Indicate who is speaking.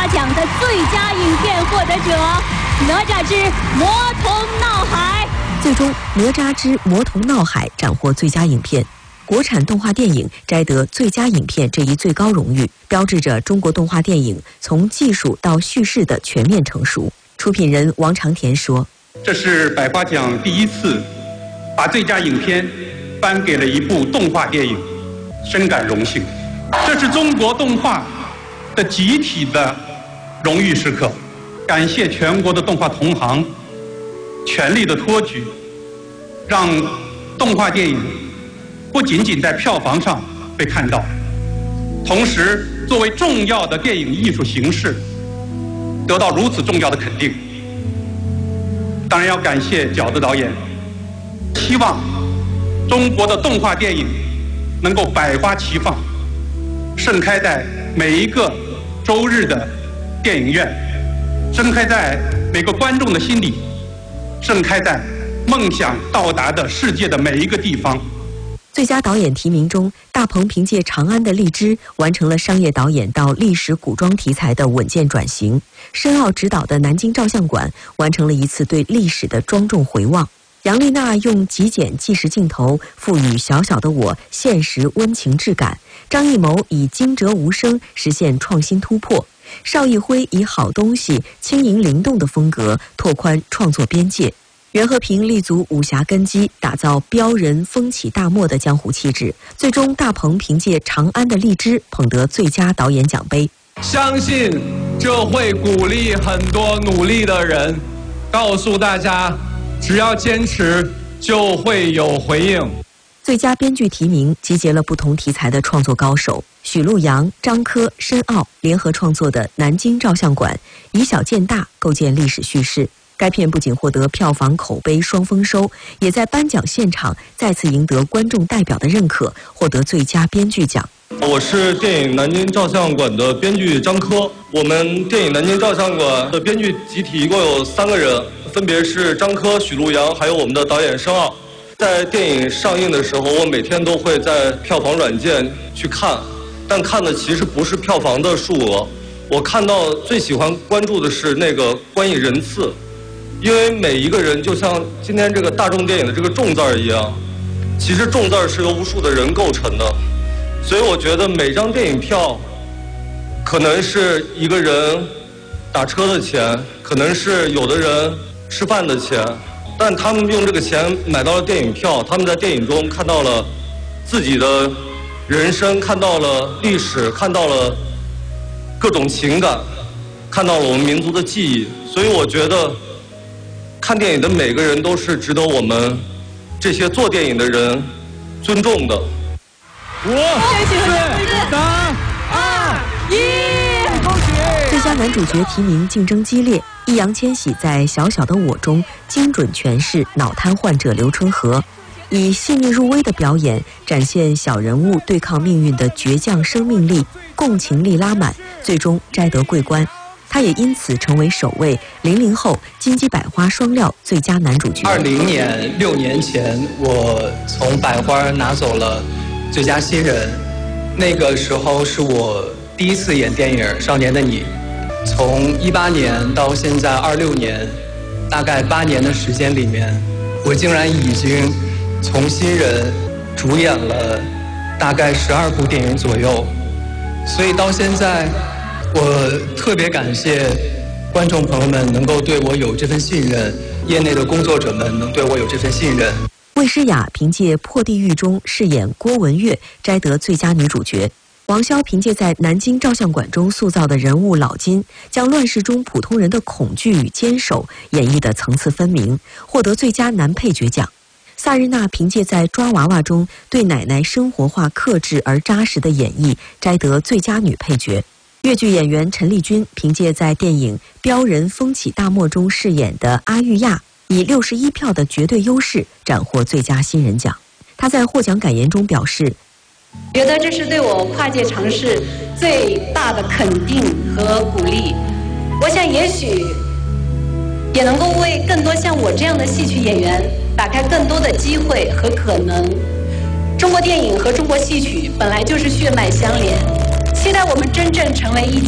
Speaker 1: 奖的最佳影片获得者《哪吒之魔童闹海》。
Speaker 2: 最终，《哪吒之魔童闹海》斩获最佳影片。国产动画电影摘得最佳影片这一最高荣誉，标志着中国动画电影从技术到叙事的全面成熟。出品人王长田说：“
Speaker 3: 这是百花奖第一次把最佳影片颁给了一部动画电影，深感荣幸。这是中国动画的集体的荣誉时刻，感谢全国的动画同行全力的托举，让动画电影不仅仅在票房上被看到，同时作为重要的电影艺术形式得到如此重要的肯定。当然要感谢饺子导演，希望中国的动画电影能够百花齐放，盛开在每一个周日的电影院，盛开在每个观众的心里，盛开在梦想到达的世界的每一个地方。”
Speaker 2: 最佳导演提名中，大鹏凭借《长安的荔枝》完成了商业导演到历史古装题材的稳健转型；申奥执导的《南京照相馆》完成了一次对历史的庄重回望；杨丽娜用极简纪实镜头赋予《小小的我》现实温情质感；张艺谋以惊蛰无声实现创新突破；邵艺辉以好东西轻盈灵动的风格拓宽创作边界。袁和平立足武侠根基，打造彪人风起大漠的江湖气质。最终，大鹏凭借《长安的荔枝》捧得最佳导演奖杯。
Speaker 4: 相信这会鼓励很多努力的人，告诉大家，只要坚持，就会有回应。
Speaker 2: 最佳编剧提名集结了不同题材的创作高手，许陆阳、张科、申奥联合创作的《南京照相馆》，以小见大，构建历史叙事。该片不仅获得票房口碑双丰收，也在颁奖现场再次赢得观众代表的认可，获得最佳编剧奖。
Speaker 5: 我是电影《南京照相馆》的编剧张科。我们电影《南京照相馆》的编剧集体一共有3个人，分别是张科、许陆阳，还有我们的导演申奥。在电影上映的时候，我每天都会在票房软件去看，但看的其实不是票房的数额，我看到最喜欢关注的是那个观影人次。因为每一个人就像今天这个大众电影的这个众字儿一样，其实众字儿是由无数的人构成的，所以我觉得每张电影票可能是一个人打车的钱，可能是有的人吃饭的钱，但他们用这个钱买到了电影票，他们在电影中看到了自己的人生，看到了历史，看到了各种情感，看到了我们民族的记忆，所以我觉得看电影的每个人都是值得我们这些做电影的人尊重的。
Speaker 4: 5、4、3、2、1，恭喜！
Speaker 2: 最佳男主角提名竞争激烈，易烊千玺在《小小的我》中精准诠释脑瘫患者刘春和，以细腻入微的表演展现小人物对抗命运的倔强生命力，共情力拉满，最终摘得桂冠。他也因此成为首位00后金鸡百花双料最佳男主角。
Speaker 6: 20年6年前，我从百花拿走了最佳新人，那个时候是我第一次演电影《少年的你》。从18年到现在26年，大概8年的时间里面，我竟然已经从新人主演了大概12部电影左右，所以到现在我特别感谢观众朋友们能够对我有这份信任，业内的工作者们能对我有这份信任。
Speaker 2: 魏诗雅凭借《破地狱》中饰演郭文月摘得最佳女主角。王骁凭借在《南京照相馆》中塑造的人物老金，将乱世中普通人的恐惧与坚守演绎得层次分明，获得最佳男配角奖。萨日娜凭借在《抓娃娃》中对奶奶生活化、克制而扎实的演绎，摘得最佳女配角。越剧演员陈丽君凭借在电影《彪人风起大漠》中饰演的阿玉亚，以61票的绝对优势斩获最佳新人奖。她在获奖感言中表示，
Speaker 1: 觉得这是对我跨界尝试最大的肯定和鼓励。我想也许也能够为更多像我这样的戏曲演员打开更多的机会和可能。中国电影和中国戏曲本来就是血脉相连，期待我们真正成为一